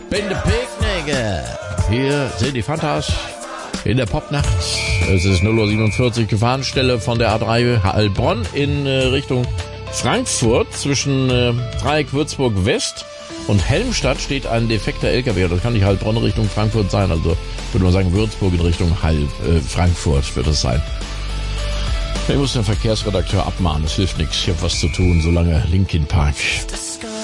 bin der Picknicker. Hier sind die Fantas in der Popnacht. Es ist 0:47 Uhr, Gefahrenstelle von der A3 Heilbronn in Richtung Frankfurt. Zwischen Dreieck Würzburg West und Helmstadt steht ein defekter LKW. Das kann nicht Heilbronn Richtung Frankfurt sein. Also würde man sagen Würzburg in Richtung Frankfurt wird es sein. Ich muss den Verkehrsredakteur abmahnen. Das hilft nichts. Ich habe was zu tun, solange Linkin Park.